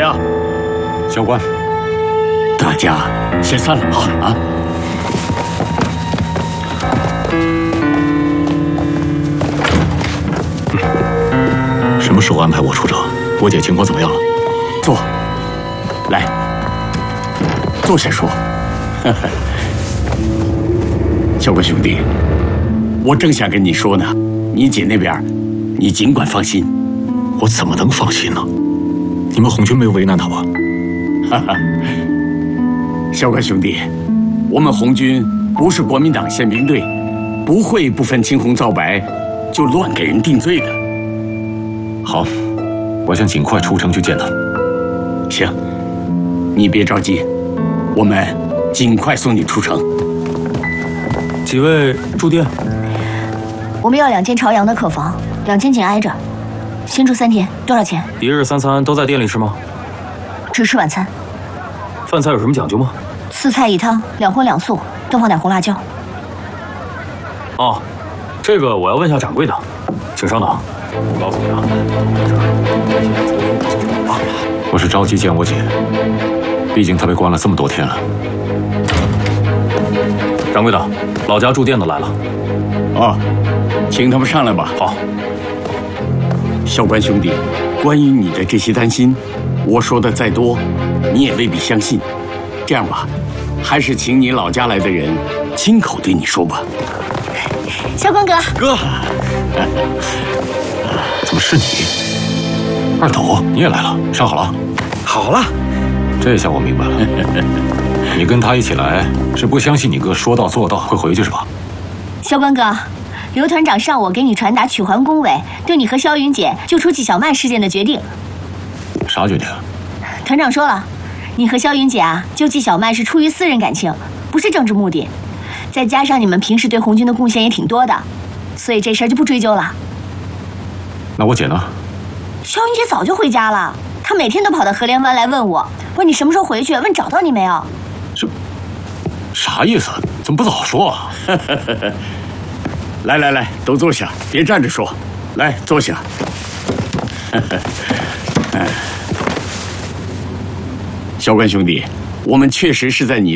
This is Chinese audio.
家， 教官， 大家先散了吧啊！ 什么时候安排我出征？我姐情况怎么样了？ 坐，来，坐下说。教官兄弟，我正想跟你说呢，你姐那边，你尽管放心。 我怎么能放心呢？你们红军没有为难她吧？ 哈哈，教官兄弟，我们红军不是国民党宪兵队，不会不分青红皂白就乱给人定罪的。 好，我想尽快出城去见她。 行，你别着急，我们尽快送你出城。 几位住店？ 我们要2间朝阳的客房，2间紧挨着，先住3天，多少钱一日3餐都在店里吃吗？ 只吃晚餐。 饭菜有什么讲究吗 4菜1汤，2荤2素，多放点红辣椒。 哦，这个我要问下掌柜的，请稍等。我告诉你啊， 我是着急见我姐，毕竟她被关了这么多天了。 掌柜的，老家住店的来了。 啊，请他们上来吧。 好。 教官兄弟，关于你的这些担心，我说的再多，你也未必相信。这样吧，还是请你老家来的人亲口对你说吧。 教官哥， 怎么是你？二斗，你也来了，上好了。 好了， 这下我明白了。你跟他一起来，是不相信你哥说到做到会回去是吧？ 教官哥，刘团长上午给你传达曲环工委对你和肖云姐救出纪晓曼事件的决定。 啥决定？ 团长说了，你和肖云姐啊救纪晓曼是出于私人感情，不是政治目的。再加上你们平时对红军的贡献也挺多的，所以这事儿就不追究了。 那我姐呢？ 肖云姐早就回家了，她每天都跑到河连湾来问我，问你什么时候回去，问找到你没有。 这啥意思？怎么不早说啊？ 来来来，都坐下，别站着说。来，坐下。教官兄弟，我们确实是在你